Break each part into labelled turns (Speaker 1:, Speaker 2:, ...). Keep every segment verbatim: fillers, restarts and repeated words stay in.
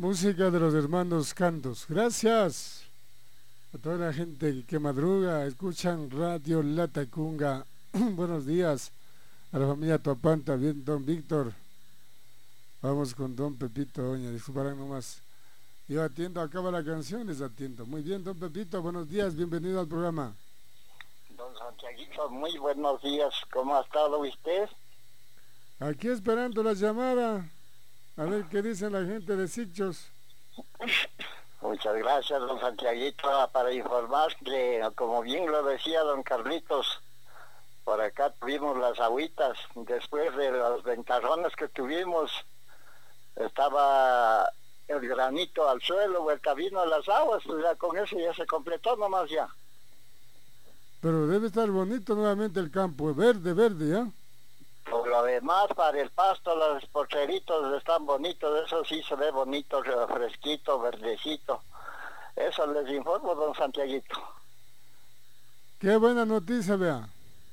Speaker 1: Música de los hermanos Cantos. Gracias a toda la gente que madruga, escuchan Radio Latacunga. Buenos días a la familia Topanta, bien, don Víctor. Vamos con don Pepito, doña, disculparán nomás. Yo atiendo, acaba la canción, les atiendo. Muy bien, don Pepito, buenos días, bienvenido al programa.
Speaker 2: Don Santiaguito, muy buenos días, ¿cómo ha estado usted?
Speaker 1: Aquí esperando la llamada, a ver qué dice la gente de Sichos.
Speaker 2: Muchas gracias, don Santiaguito, para informar que, como bien lo decía don Carlitos, por acá tuvimos las agüitas, después de los ventarrones que tuvimos, estaba el granito al suelo, vuelta vino a las aguas, pues ya con eso ya se completó nomás ya.
Speaker 1: Pero debe estar bonito nuevamente el campo, verde, verde, ¿ya?
Speaker 2: Por lo demás, para el pasto, los porcheritos están bonitos, eso sí se ve bonito, fresquito, verdecito. Eso les informo, don Santiaguito.
Speaker 1: Qué buena noticia, vea.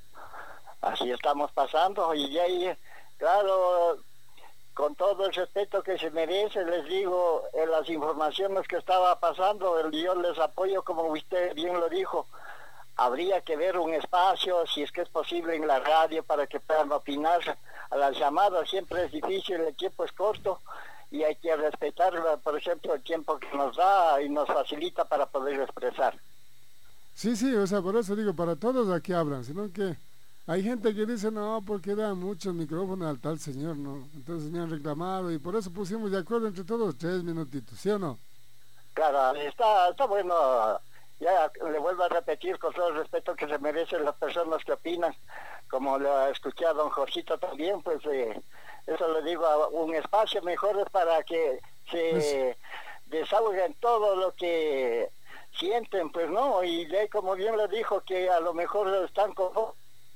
Speaker 2: Así estamos pasando, y ahí, claro, con todo el respeto que se merece, les digo, en las informaciones que estaba pasando, el yo les apoyo, como usted bien lo dijo. Habría que ver un espacio, si es que es posible, en la radio para que puedan opinar. A las llamadas siempre es difícil, el tiempo es corto y hay que respetar, por ejemplo, el tiempo que nos da y nos facilita para poder expresar.
Speaker 1: Sí, sí, o sea, por eso digo, para todos aquí hablan, sino que hay gente que dice, no, porque dan muchos micrófonos al tal señor, ¿no? Entonces me han reclamado y por eso pusimos de acuerdo entre todos tres minutitos, ¿sí o no?
Speaker 2: Claro, está, está bueno. Ya le vuelvo a repetir con todo el respeto que se merecen las personas que opinan, como lo escuché a don Jorgito también, pues eh, eso le digo, a un espacio mejor es para que se pues desahoguen todo lo que sienten, pues no, y de ahí, como bien le dijo, que a lo mejor están conformes.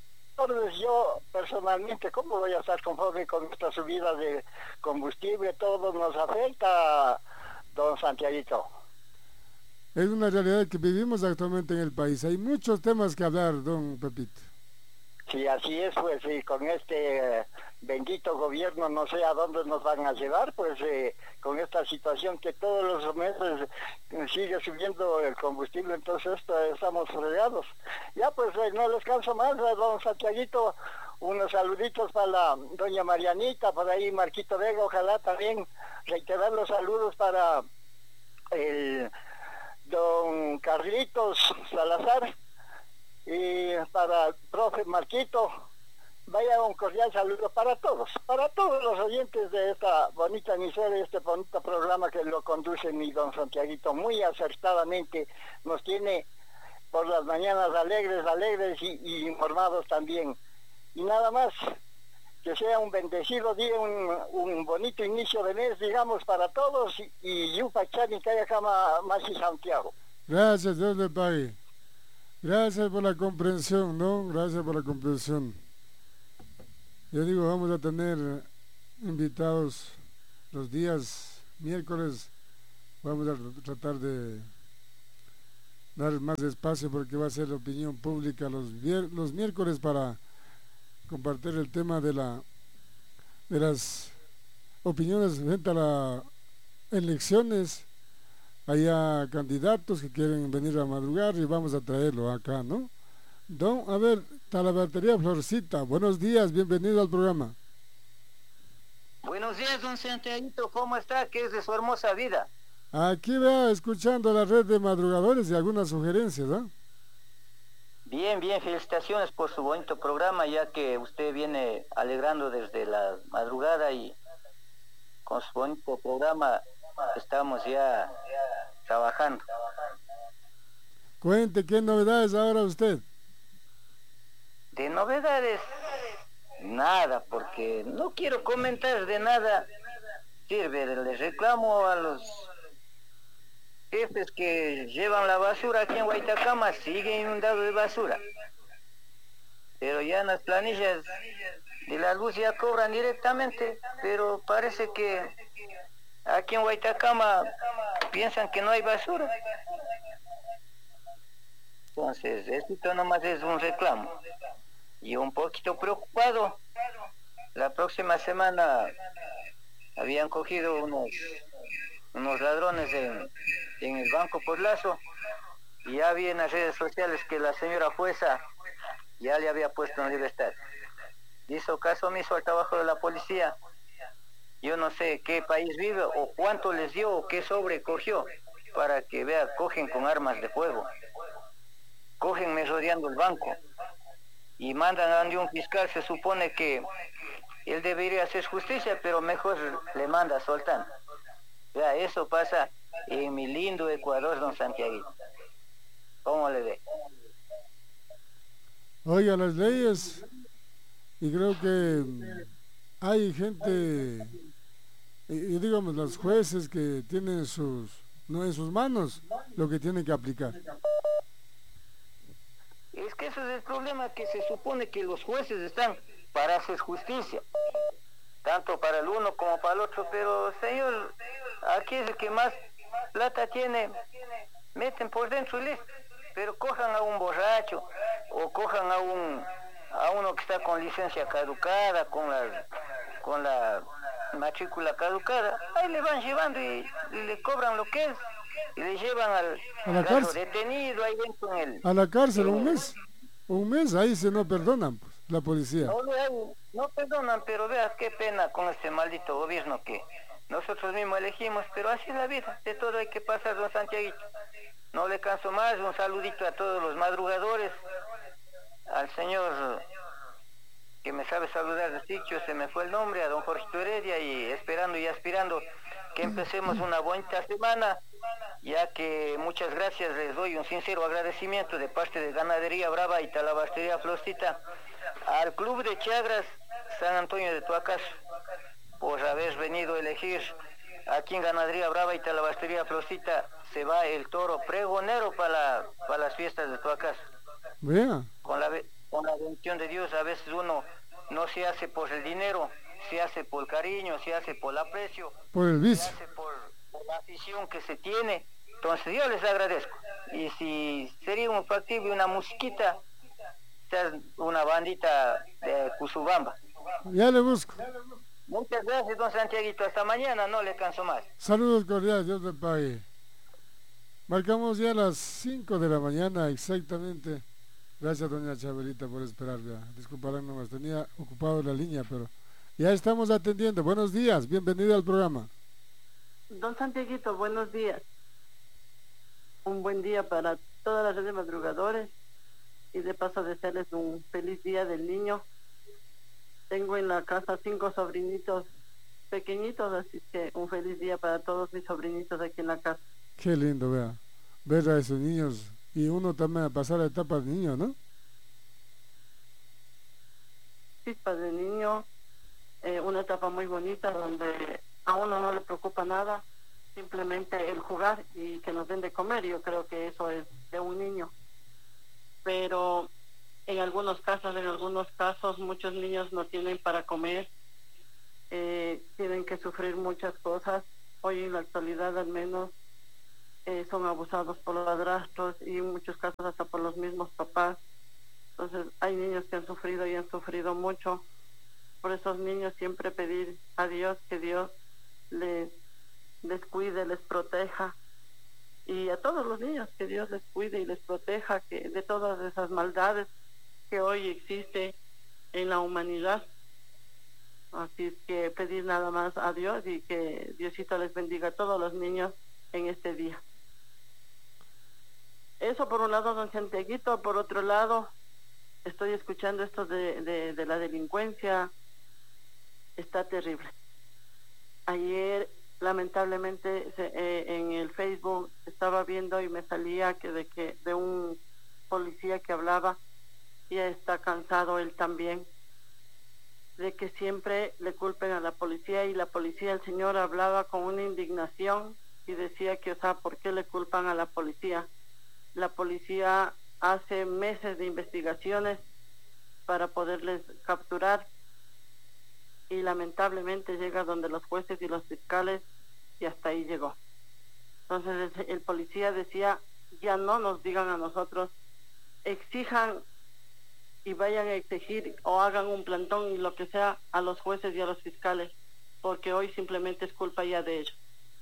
Speaker 2: Yo personalmente, ¿cómo voy a estar conforme con esta subida de combustible? Todo nos afecta, don Santiaguito.
Speaker 1: Es una realidad que vivimos actualmente en el país. Hay muchos temas que hablar, don Pepito.
Speaker 2: Sí, así es, pues, y con este eh, bendito gobierno no sé a dónde nos van a llevar, pues, eh, con esta situación que todos los meses eh, sigue subiendo el combustible, entonces esto, estamos fregados. Ya, pues, eh, no les canso más, eh, don Santiaguito, unos saluditos para la doña Marianita, por ahí Marquito Vega, ojalá también reiterar los saludos para el don Carlitos Salazar y para el profe Marquito. Vaya un cordial saludo para todos, para todos los oyentes de esta bonita emisora, este bonito programa que lo conduce mi don Santiaguito, muy acertadamente nos tiene por las mañanas alegres, alegres y, y informados también. Y nada más, que sea un bendecido día, un, un bonito inicio de mes, digamos, para todos, y Yupachani, Kayakama, Masi Santiago.
Speaker 1: Gracias, Dios le pague. Gracias por la comprensión, ¿no? Gracias por la comprensión. Yo digo, vamos a tener invitados los días miércoles, vamos a tratar de dar más espacio porque va a ser opinión pública los, los miércoles para compartir el tema de la de las opiniones frente a las elecciones. Hay candidatos que quieren venir a madrugar y vamos a traerlo acá, ¿no? Don, a ver, Talabartería Florcita, buenos días, bienvenido al programa.
Speaker 3: Buenos días, don Santiaguito, ¿cómo está? ¿Qué es de su hermosa vida?
Speaker 1: Aquí vea, escuchando la red de madrugadores y algunas sugerencias, ¿ah? ¿eh?
Speaker 3: Bien, bien, felicitaciones por su bonito programa, ya que usted viene alegrando desde la madrugada y con su bonito programa estamos ya trabajando.
Speaker 1: Cuente, ¿qué novedades ahora usted?
Speaker 3: De novedades, nada, porque no quiero comentar de nada. Sirve, les reclamo a los jefes que llevan la basura aquí en Huaytacama, sigue inundado de basura. Pero ya en las planillas de la luz ya cobran directamente, pero parece que aquí en Huaytacama piensan que no hay basura. Entonces, esto nomás es un reclamo. Y un poquito preocupado. La próxima semana habían cogido unos unos ladrones en, en el Banco Porlazo, y ya vi en las redes sociales que la señora jueza ya le había puesto en libertad. Hizo caso omiso al trabajo de la policía. Yo no sé qué país vive o cuánto les dio o qué sobre cogió para que vea, cogen con armas de fuego, cogen merodeando el banco y mandan a donde un fiscal. Se supone que él debería hacer justicia, pero mejor le manda soltando. Vea, eso pasa en mi lindo Ecuador, don Santiago. ¿Cómo le ve?
Speaker 1: Oiga, las leyes, y creo que hay gente, y, y digamos, los jueces que tienen sus, no en sus manos lo que tienen que aplicar.
Speaker 3: Es que ese es el problema, que se supone que los jueces están para hacer justicia, tanto para el uno como para el otro, pero señor, aquí es el que más plata tiene, meten por dentro y listo. Pero cojan a un borracho o cojan a un a uno que está con licencia caducada, con la con la matrícula caducada, ahí le van llevando y, y le cobran lo que es y le llevan al
Speaker 1: a la
Speaker 3: caso
Speaker 1: cárcel,
Speaker 3: detenido ahí dentro en el
Speaker 1: a la cárcel
Speaker 3: en
Speaker 1: un
Speaker 3: el-
Speaker 1: mes, un mes, ahí se no perdonan, pues, la policía.
Speaker 3: No, le hay- no perdonan, pero veas qué pena con este maldito gobierno que nosotros mismos elegimos, pero así es la vida, de todo hay que pasar, don Santiaguito. No le canso más, un saludito a todos los madrugadores, al señor que me sabe saludar de sitio, se me fue el nombre, a don Jorgito Heredia, y esperando y aspirando que empecemos una bonita semana, ya que muchas gracias, les doy un sincero agradecimiento de parte de Ganadería Brava y Talabastería Florcita al Club de Chagras San Antonio de Tuacaso por haber venido a elegir. Aquí en Ganadería Brava y Talabastería Florcita se va el toro pregonero para, la, para las fiestas de Tuacaso.
Speaker 1: Vea,
Speaker 3: Con la, be- con la bendición de Dios, a veces uno no se hace por el dinero, se hace por el cariño, se hace por el aprecio,
Speaker 1: por el
Speaker 3: se
Speaker 1: vicio.
Speaker 3: hace por, por la afición que se tiene. Entonces yo les agradezco. Y si sería un factible, una musiquita, sea una bandita de Cusubamba.
Speaker 1: Ya le busco.
Speaker 3: Muchas gracias, don Santiaguito. Hasta mañana, no le canso más.
Speaker 1: Saludos cordiales, Dios te pague. Marcamos ya las cinco de la mañana exactamente. Gracias, doña Chabelita, por esperar. Ya. Disculparán, nomás tenía ocupado la línea, pero ya estamos atendiendo. Buenos días, bienvenido al programa.
Speaker 4: Don Santiaguito, buenos días. Un buen día para todas las redes madrugadores y de paso desearles un feliz día del niño. Tengo en la casa cinco sobrinitos pequeñitos, así que un feliz día para todos mis sobrinitos aquí en la casa.
Speaker 1: Qué lindo, vea, ver a esos niños y uno también a pasar la etapa de niño, ¿no?
Speaker 4: Chispas de niño, eh, una etapa muy bonita donde a uno no le preocupa nada, simplemente el jugar y que nos den de comer. Yo creo que eso es de un niño. Pero en algunos casos, en algunos casos, muchos niños no tienen para comer, eh, tienen que sufrir muchas cosas. Hoy en la actualidad al menos eh, son abusados por los padrastros y en muchos casos hasta por los mismos papás. Entonces hay niños que han sufrido y han sufrido mucho. Por esos niños siempre pedir a Dios que Dios les, les cuide, les proteja. Y a todos los niños que Dios les cuide y les proteja que de todas esas maldades que hoy existe en la humanidad. Así es que pedir nada más a Dios y que Diosito les bendiga a todos los niños en este día. Eso por un lado, don Santiaguito. Por otro lado, estoy escuchando esto de, de, de la delincuencia. Está terrible. Ayer, lamentablemente, se, eh, en el Facebook estaba viendo y me salía que de que de un policía que hablaba, ya está cansado él también, de que siempre le culpen a la policía, y la policía, el señor hablaba con una indignación y decía que, o sea, ¿por qué le culpan a la policía? La policía hace meses de investigaciones para poderles capturar y lamentablemente llega donde los jueces y los fiscales y hasta ahí llegó. Entonces el, el policía decía, ya no nos digan a nosotros, exijan y vayan a exigir o hagan un plantón y lo que sea a los jueces y a los fiscales, porque hoy simplemente es culpa ya de ellos.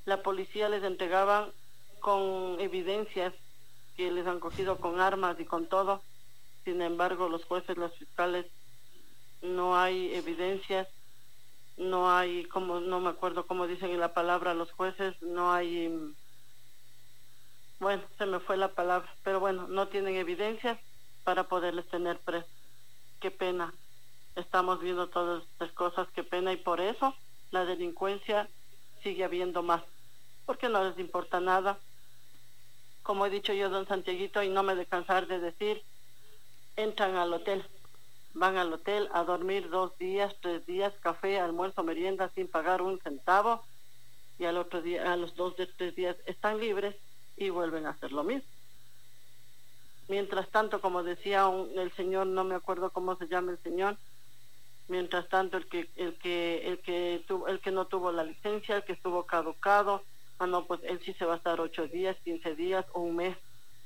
Speaker 4: la policía les entregaban con evidencias que les han cogido con armas y con todo. Sin embargo, los jueces, los fiscales, no hay evidencias, no hay, como no me acuerdo cómo dicen en la palabra los jueces, no hay, bueno, se me fue la palabra, pero bueno, no tienen evidencias para poderles tener presos. Qué pena, estamos viendo todas estas cosas, qué pena, y por eso la delincuencia sigue habiendo más, porque no les importa nada. Como he dicho yo, don Santiaguito, y no me de cansar de decir, entran al hotel, van al hotel a dormir dos días, tres días, café, almuerzo, merienda, sin pagar un centavo, y al otro día, a los dos de tres días están libres y vuelven a hacer lo mismo. Mientras tanto, como decía un, el señor, no me acuerdo cómo se llama el señor, mientras tanto el que el que el que tuvo, el que no tuvo la licencia, el que estuvo caducado, ah no, pues él sí se va a estar ocho días, quince días o un mes.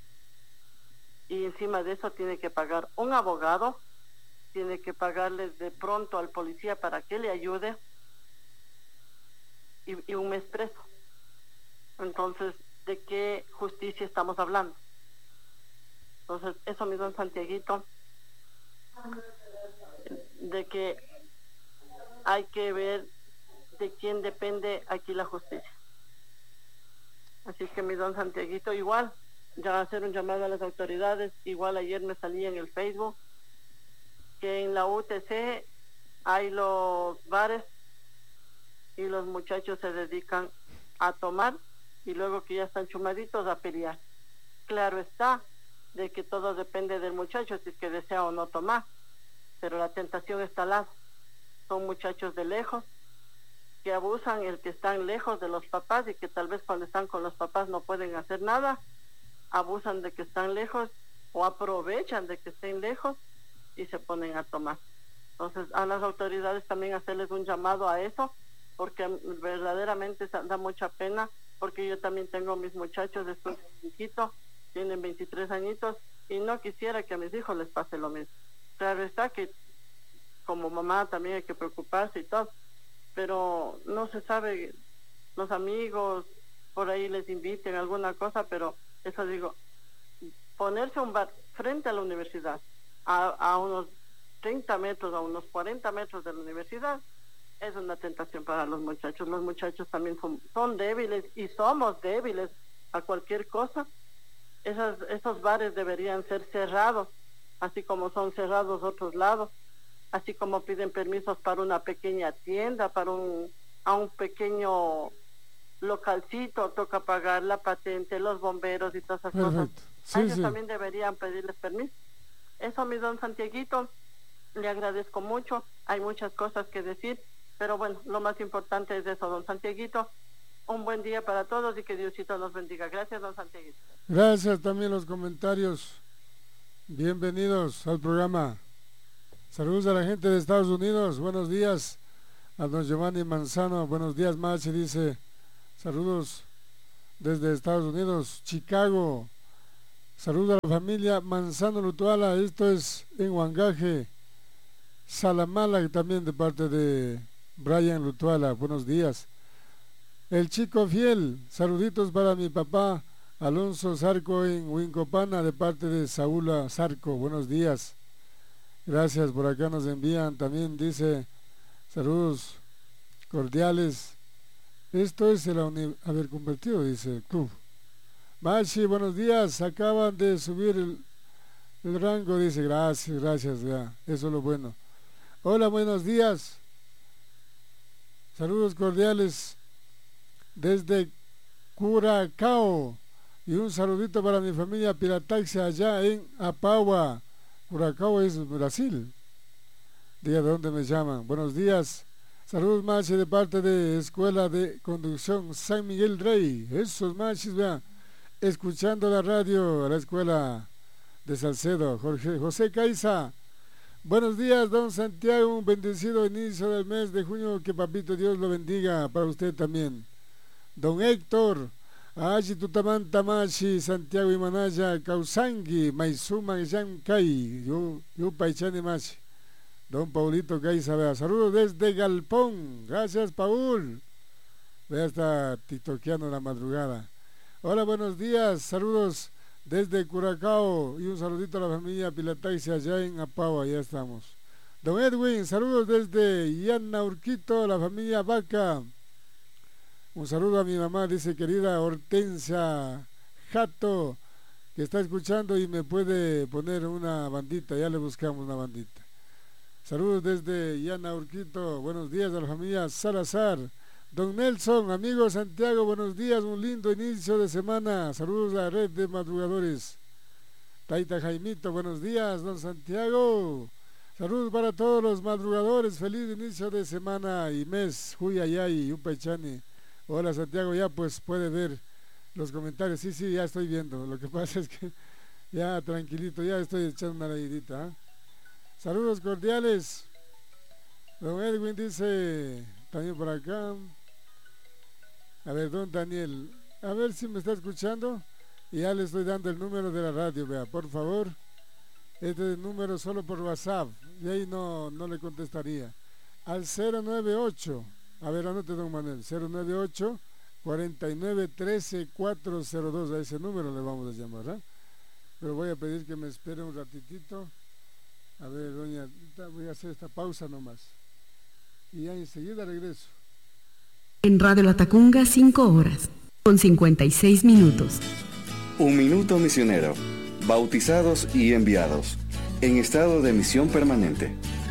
Speaker 4: Y encima de eso tiene que pagar un abogado, tiene que pagarle de pronto al policía para que le ayude, y, y un mes preso. Entonces, ¿de qué justicia estamos hablando? Entonces, eso, mi don Santiaguito, de que hay que ver de quién depende aquí la justicia. Así que, mi don Santiaguito, igual, ya hacer un llamado a las autoridades. Igual ayer me salí en el Facebook que en la U T C hay los bares y los muchachos se dedican a tomar y luego que ya están chumaditos a pelear. Claro está de que todo depende del muchacho si es que desea o no tomar, pero la tentación está al lado. Son muchachos de lejos que abusan, el que están lejos de los papás y que tal vez cuando están con los papás no pueden hacer nada, abusan de que están lejos o aprovechan de que estén lejos y se ponen a tomar. Entonces, a las autoridades también hacerles un llamado a eso, porque verdaderamente da mucha pena, porque yo también tengo mis muchachos de estudio chiquitos, tienen veintitrés añitos, y no quisiera que a mis hijos les pase lo mismo. Claro está que como mamá también hay que preocuparse y todo, pero no se sabe, los amigos por ahí les inviten a alguna cosa, pero eso digo, ponerse a un bar frente a la universidad, a, a unos treinta metros, a unos cuarenta metros de la universidad, es una tentación para los muchachos. Los muchachos también son, son débiles y somos débiles a cualquier cosa. Esas, esos bares deberían ser cerrados, así como son cerrados otros lados, así como piden permisos para una pequeña tienda, para un, a un pequeño localcito, toca pagar la patente, los bomberos y todas esas
Speaker 1: Perfecto.
Speaker 4: cosas.
Speaker 1: Sí,
Speaker 4: A ellos
Speaker 1: sí.
Speaker 4: también deberían pedirles permiso. Eso, mi don Santiaguito, le agradezco mucho. Hay muchas cosas que decir, pero bueno, lo más importante es eso, don Santiaguito. Un buen día para todos y que Diosito los bendiga. Gracias, don Santiaguito.
Speaker 1: Gracias también los comentarios. Bienvenidos al programa. Saludos a la gente de Estados Unidos. Buenos días a don Giovanni Manzano. Buenos días, Machi. Dice, saludos desde Estados Unidos, Chicago. Saludos a la familia Manzano Lutuala. Esto es en Huangaje, Salamala, también de parte de Brian Lutuala. Buenos días. El Chico Fiel. Saluditos para mi papá Alonso Zarco en Huincopana de parte de Saúl Zarco. Buenos días. Gracias, por acá nos envían también, dice, saludos cordiales. Esto es el uni- haber convertido, dice el club. Machi, buenos días, acaban de subir el, el rango, dice, gracias, gracias, ya, eso es lo bueno. Hola, buenos días. Saludos cordiales desde Curacao. Y un saludito para mi familia Pirataxia allá en Apagua. Curacao es Brasil. Diga de dónde me llaman. Buenos días. Saludos, Machi, de parte de Escuela de Conducción San Miguel Rey. Esos machis, vean, escuchando la radio a la Escuela de Salcedo. Jorge José Caiza. Buenos días, don Santiago. Un bendecido inicio del mes de junio. Que papito Dios lo bendiga para usted también. Don Héctor. Aji tutamanta machi Santiago y Manaya Causangi Maizuma Yancay yo yo paichane machi. Don Paulito Caiza, saludos desde Galpón. Gracias, Paul. Vea, está tiktokeando la madrugada. Hola, buenos días, saludos desde Curacao y un saludito a la familia Pilataxi allá en Apagua, ya estamos. Don Edwin, saludos desde Llana Urquito, la familia Vaca. Un saludo a mi mamá, dice querida Hortensia Jato, que está escuchando y me puede poner una bandita, ya le buscamos una bandita. Saludos desde Llana Urquito, buenos días a la familia Salazar. Don Nelson, amigo Santiago, buenos días, un lindo inicio de semana. Saludos a la red de madrugadores. Taita Jaimito, buenos días, don Santiago. Saludos para todos los madrugadores, feliz inicio de semana y mes, Huyayay, Upechani. Hola Santiago, ya pues puede ver los comentarios. Sí, sí, ya estoy viendo. Lo que pasa es que ya tranquilito, ya estoy echando una leidita. ¿eh? Saludos cordiales. Don Edwin dice también por acá. A ver, don Daniel, a ver si me está escuchando. Y ya le estoy dando el número de la radio, vea, por favor. Este número solo por WhatsApp. Y ahí no, no le contestaría. Al cero nueve ocho. A ver, anote, don Manuel. cero nueve ocho, cuarenta y nueve, trece, cuatrocientos dos. A ese número le vamos a llamar, ¿eh? Pero voy a pedir que me espere un ratitito. A ver, doña, voy a hacer esta pausa nomás. Y ya enseguida regreso.
Speaker 5: En Radio Latacunga, cinco horas, con cincuenta y seis minutos.
Speaker 6: Un minuto misionero. Bautizados y enviados. En estado de misión permanente.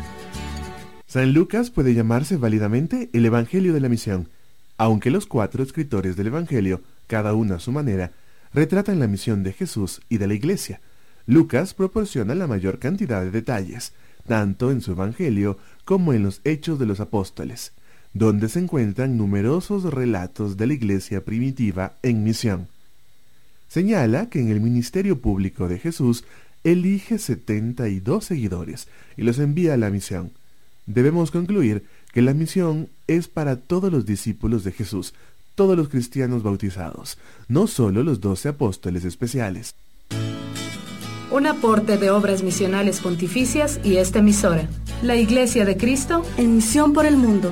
Speaker 7: San Lucas puede llamarse válidamente el Evangelio de la Misión, aunque los cuatro escritores del Evangelio, cada uno a su manera, retratan la misión de Jesús y de la Iglesia. Lucas proporciona la mayor cantidad de detalles, tanto en su Evangelio como en los Hechos de los Apóstoles, donde se encuentran numerosos relatos de la Iglesia primitiva en misión. Señala que en el ministerio público de Jesús elige setenta y dos seguidores y los envía a la misión. Debemos concluir que la misión es para todos los discípulos de Jesús, todos los cristianos bautizados, no solo los doce apóstoles especiales.
Speaker 5: Un aporte de Obras Misionales Pontificias y esta emisora, la Iglesia de Cristo en misión por el mundo.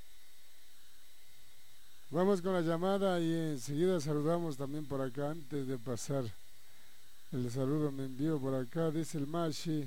Speaker 1: Vamos con la llamada y enseguida saludamos también por acá. Antes de pasar el saludo me envío por acá, dice el Mashi.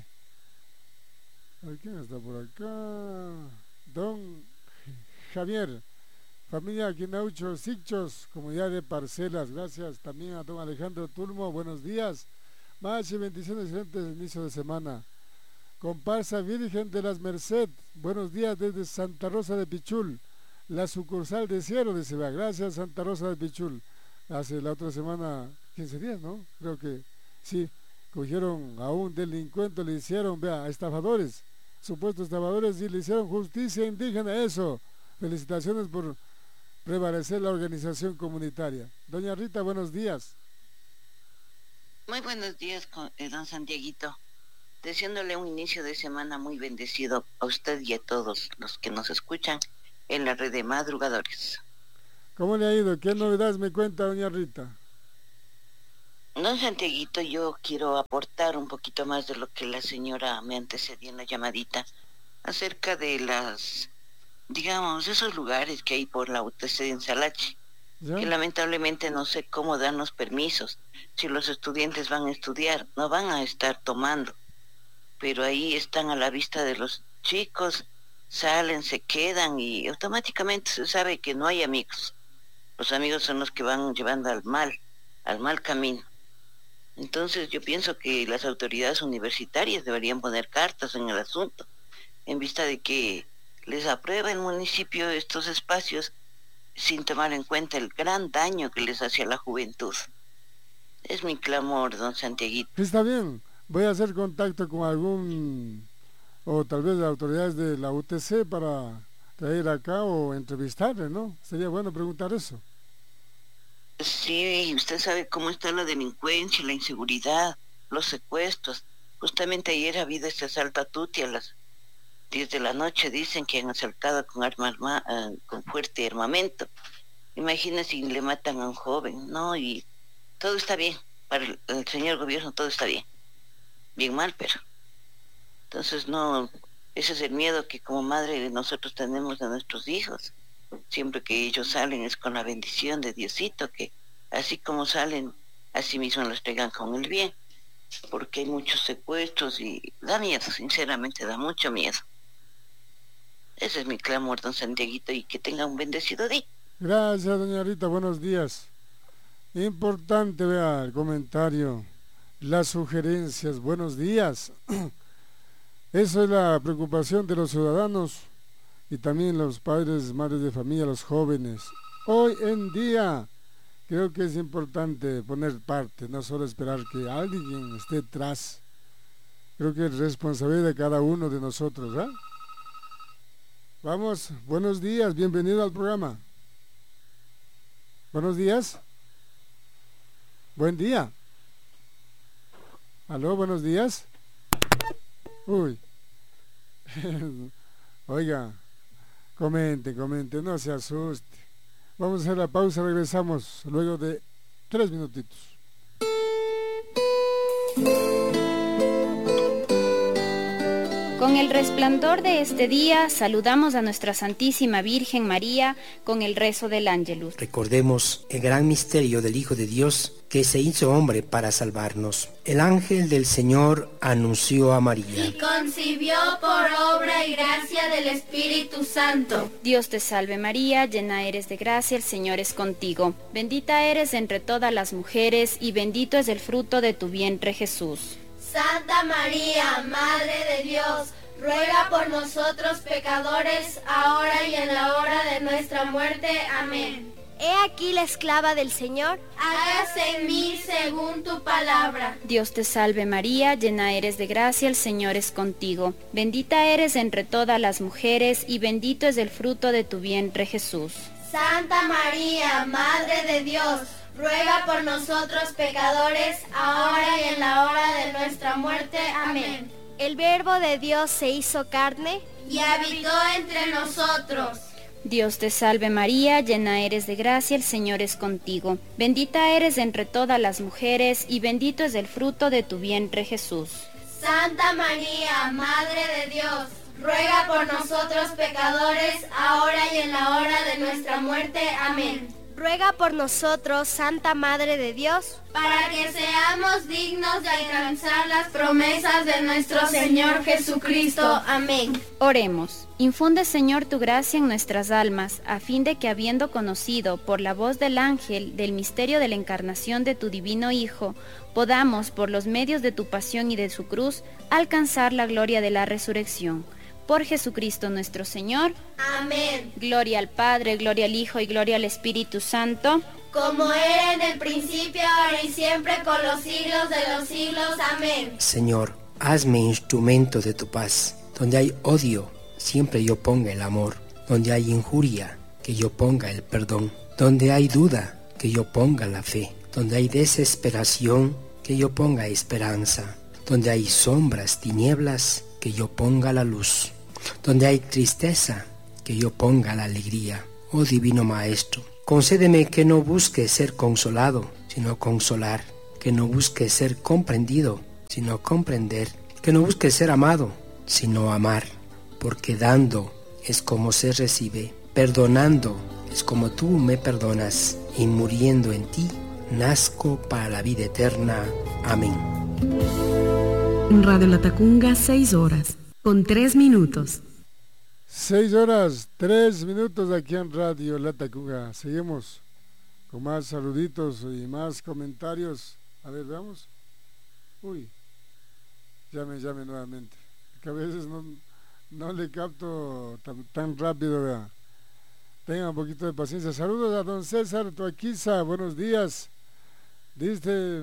Speaker 1: ¿Quién está por acá? Don Javier, familia Quinaucho Sichos, comunidad de Parcelas. Gracias también a don Alejandro Tulmo, buenos días. Mashi, bendiciones, excelentes inicio de semana. Comparsa Virgen de las Merced, buenos días desde Santa Rosa de Pichul. La sucursal de Cielo de Ciudad. Gracias, Santa Rosa de Pichul. Hace la otra semana, quince días, ¿no? Creo que sí. Cogieron a un delincuente, le hicieron, vea, a estafadores, supuestos estafadores, y le hicieron justicia indígena. Eso. Felicitaciones por prevalecer la organización comunitaria. Doña Rita, buenos días.
Speaker 8: Muy buenos días, eh, don Santiaguito. Deseándole un inicio de semana muy bendecido a usted y a todos los que nos escuchan en la red de madrugadores.
Speaker 1: ¿Cómo le ha ido? ¿Qué novedades me cuenta doña Rita?
Speaker 8: Don Santiaguito, yo quiero aportar un poquito más de lo que la señora me antecedió en la llamadita acerca de las, digamos, esos lugares que hay por la U T C en Salachi, ¿ya? Que lamentablemente no sé cómo darnos permisos. Si los estudiantes van a estudiar, no van a estar tomando, pero ahí están a la vista de los chicos. Salen, se quedan y automáticamente se sabe que no hay amigos. Los amigos son los que van llevando al mal, al mal camino. Entonces yo pienso que las autoridades universitarias deberían poner cartas en el asunto, en vista de que les aprueba el municipio estos espacios sin tomar en cuenta el gran daño que les hace a la juventud. Es mi clamor, don Santiaguito.
Speaker 1: Está bien, voy a hacer contacto con algún... o tal vez las autoridades de la U T C para traer acá o entrevistarle, ¿no? Sería bueno preguntar eso.
Speaker 8: Sí, usted sabe cómo está la delincuencia, la inseguridad, los secuestros. Justamente ayer ha habido este asalto a Tuti a las diez de la noche. Dicen que han asaltado con arma arma, uh, con fuerte armamento. Imagínese si le matan a un joven, ¿no? Y todo está bien. Para el, el señor gobierno todo está bien. Bien mal, pero... Entonces no, ese es el miedo que como madre nosotros tenemos de nuestros hijos. siempre que ellos salen es con la bendición de Diosito, que así como salen, así mismo los traigan con el bien, porque hay muchos secuestros y da miedo, sinceramente da mucho miedo. Ese es mi clamor, don Santiaguito, y que tenga un bendecido día.
Speaker 1: Gracias, doña Rita, buenos días. Importante, vea, el comentario, las sugerencias, buenos días. Eso es la preocupación de los ciudadanos y también los padres, madres de familia, los jóvenes. Hoy en día creo que es importante poner parte, no solo esperar que alguien esté atrás. Creo que es responsabilidad de cada uno de nosotros, ¿eh? Vamos, buenos días, bienvenido al programa. Buenos días. Buen día. Aló, buenos días. Uy. Oiga, comente, comente, no se asuste. Vamos a hacer la pausa, regresamos luego de tres minutitos.
Speaker 9: Con el resplandor de este día saludamos a nuestra Santísima Virgen María con el rezo del Ángelus.
Speaker 10: Recordemos el gran misterio del Hijo de Dios que se hizo hombre para salvarnos. El ángel del Señor anunció a María.
Speaker 11: Y concibió por obra y gracia del Espíritu Santo.
Speaker 9: Dios te salve María, llena eres de gracia, el Señor es contigo. Bendita eres entre todas las mujeres y bendito es el fruto de tu vientre Jesús.
Speaker 11: Santa María, Madre de Dios, ruega por nosotros pecadores, ahora y en la hora de nuestra muerte. Amén.
Speaker 12: He aquí la esclava del Señor.
Speaker 11: Hágase en mí según tu palabra.
Speaker 9: Dios te salve María, llena eres de gracia, el Señor es contigo. Bendita eres entre todas las mujeres y bendito es el fruto de tu vientre Jesús.
Speaker 11: Santa María, Madre de Dios, ruega por nosotros pecadores, ahora y en la hora de nuestra muerte. Amén.
Speaker 12: El Verbo de Dios se hizo carne
Speaker 11: y habitó entre nosotros.
Speaker 9: Dios te salve María, llena eres de gracia, el Señor es contigo. Bendita eres entre todas las mujeres y bendito es el fruto de tu vientre Jesús.
Speaker 11: Santa María, Madre de Dios, ruega por nosotros pecadores, ahora y en la hora de nuestra muerte. Amén.
Speaker 12: Ruega por nosotros, Santa Madre de Dios,
Speaker 11: para que seamos dignos de alcanzar las promesas de nuestro Señor Jesucristo. Amén.
Speaker 9: Oremos. Infunde, Señor, tu gracia en nuestras almas, a fin de que, habiendo conocido por la voz del ángel del misterio de la encarnación de tu divino Hijo, podamos, por los medios de tu pasión y de su cruz, alcanzar la gloria de la resurrección. Por Jesucristo nuestro Señor.
Speaker 11: Amén.
Speaker 9: Gloria al Padre, gloria al Hijo y gloria al Espíritu Santo.
Speaker 11: Como era en el principio, ahora y siempre, con los siglos de los siglos. Amén.
Speaker 10: Señor, hazme instrumento de tu paz. Donde hay odio, siempre yo ponga el amor. Donde hay injuria, que yo ponga el perdón. Donde hay duda, que yo ponga la fe. Donde hay desesperación, que yo ponga esperanza. Donde hay sombras, tinieblas, que yo ponga la luz. Donde hay tristeza, que yo ponga la alegría. Oh Divino Maestro, concédeme que no busque ser consolado, sino consolar. Que no busque ser comprendido, sino comprender. Que no busque ser amado, sino amar. Porque dando es como se recibe. Perdonando es como tú me perdonas. Y muriendo en ti, nazco para la vida eterna. Amén.
Speaker 5: Radio Latacunga, seis horas, con tres minutos.
Speaker 1: Seis horas, tres minutos aquí en Radio Latacunga. Seguimos con más saluditos y más comentarios. A ver, veamos. Uy, llame, llame nuevamente. Que a veces no, no le capto tan, tan rápido, vea. Tenga un poquito de paciencia. Saludos a don César Tuaquiza, buenos días. Dice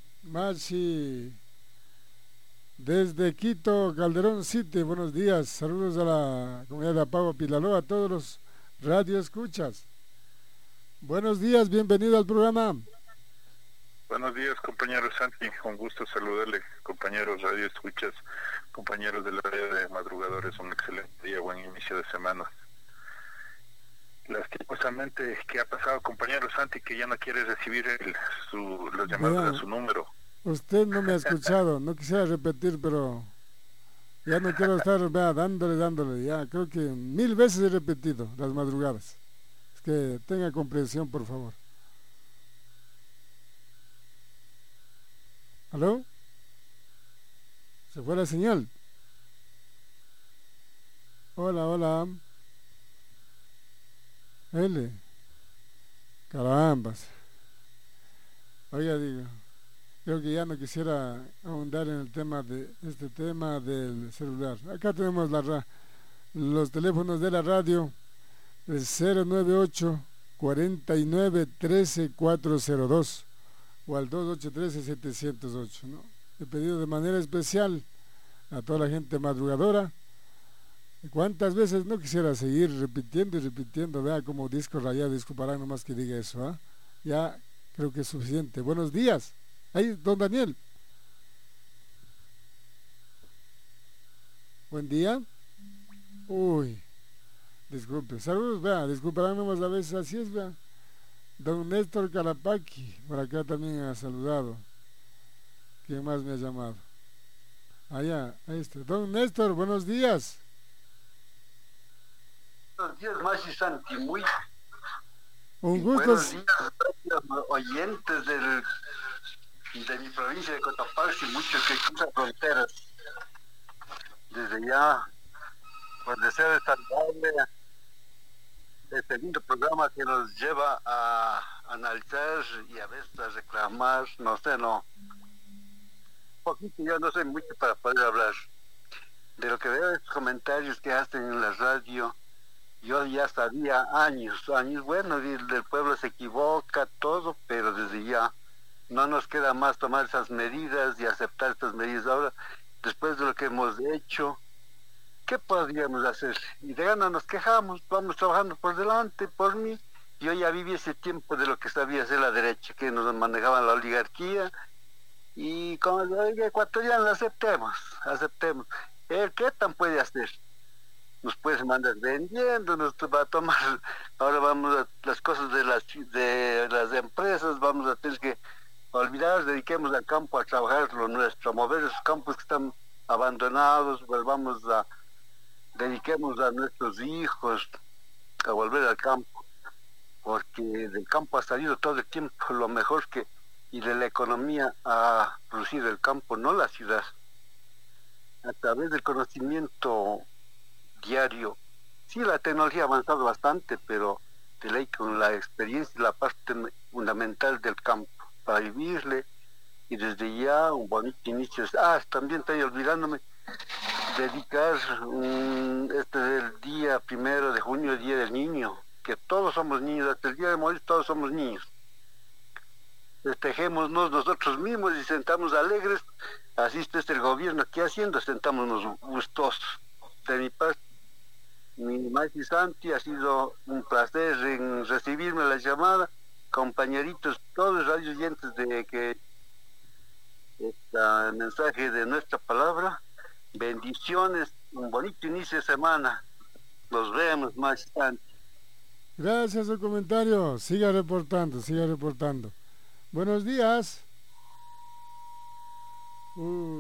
Speaker 1: Machi desde Quito, Calderón City, buenos días. Saludos a la comunidad de Apagua, Pilaloa, a todos los radioescuchas. Buenos días, bienvenido al programa.
Speaker 13: Buenos días, compañero Santi, un gusto saludarle, compañeros radioescuchas, compañeros del área de madrugadores, un excelente día, buen inicio de semana. Lastimosamente, ¿qué ha pasado, compañero Santi, que ya no quiere recibir el, su, los llamados
Speaker 1: Vea,
Speaker 13: a su número?
Speaker 1: Usted no me ha escuchado, no quisiera repetir, pero ya no quiero estar, vea, dándole, dándole, ya creo que mil veces he repetido las madrugadas. que tenga comprensión, por favor. ¿Aló? ¿Se fue la señal? Hola, hola. L. Carambas. Oiga, digo, creo que ya no quisiera ahondar en el tema de este tema del celular. Acá tenemos la ra los teléfonos de la radio, el cero nueve ocho, cuarenta y nueve, trece, cuatrocientos dos o al dos ocho uno tres, setecientos ocho, ¿no? He pedido de manera especial a toda la gente madrugadora. ¿Cuántas veces no quisiera seguir repitiendo y repitiendo? Vea como disco rayado, disculparán nomás que diga eso, ¿ah? ¿eh? Ya creo que es suficiente. Buenos días. Ahí, don Daniel. Buen día. Uy, disculpe. Saludos, vea, disculparán nomás a veces, así es, vea. Don Néstor Calapaqui, por acá también ha saludado. ¿Quién más me ha llamado? Allá, ahí está. Don Néstor, buenos días.
Speaker 14: Buenos días, Machi Santi, muy
Speaker 1: un gusto.
Speaker 14: Buenos días, oyentes del, de mi provincia de Cotopaxi, muchos que cruzan fronteras. Desde ya, pues deseo de saludarle este lindo programa que nos lleva a analizar y a veces a reclamar, no sé, no. Un poquito, yo no sé mucho para poder hablar. De lo que veo de estos comentarios que hacen en la radio, yo ya sabía años, años, bueno, el del pueblo se equivoca, todo, pero desde ya no nos queda más tomar esas medidas y aceptar estas medidas. Ahora, después de lo que hemos hecho, ¿qué podríamos hacer? Y de gana nos quejamos, vamos trabajando por delante, por mí. Yo ya viví ese tiempo de lo que sabía hacer la derecha, que nos manejaban la oligarquía, y como el ecuatoriano, aceptemos, aceptemos. ¿El qué tan puede hacer? Nos puede mandar vendiendo, nos va a tomar, ahora vamos a las cosas de las, de las empresas, vamos a tener que olvidar, dediquemos al campo a trabajar lo nuestro, a mover esos campos que están abandonados, volvamos a, dediquemos a nuestros hijos a volver al campo, porque del campo ha salido todo el tiempo lo mejor que, y de la economía ha producido el campo, no la ciudad. A través del conocimiento diario, sí, la tecnología ha avanzado bastante, pero de ley con la experiencia y la parte fundamental del campo para vivirle, y desde ya un bonito inicio. Ah, también estoy olvidándome dedicar um, este es el día primero de junio, el día del niño, que todos somos niños, hasta el día de morir todos somos niños. Festejémonos nosotros mismos y sentamos alegres, así está el gobierno aquí haciendo, sentámonos gustosos. De mi parte, mi Machi Santi, ha sido un placer en recibirme la llamada, compañeritos, todos los radio oyentes de que este mensaje de nuestra palabra, bendiciones, un bonito inicio de semana, nos vemos, Machi Santi.
Speaker 1: Gracias por el comentario, siga reportando, siga reportando. Buenos días. Uh.